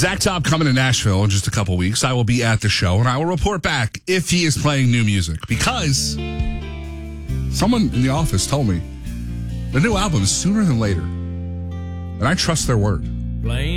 Zach Top coming to Nashville in just a couple weeks. I will be at the show, and I will report back if he is playing new music, because someone in the office told me the new album is sooner than later, and I trust their word.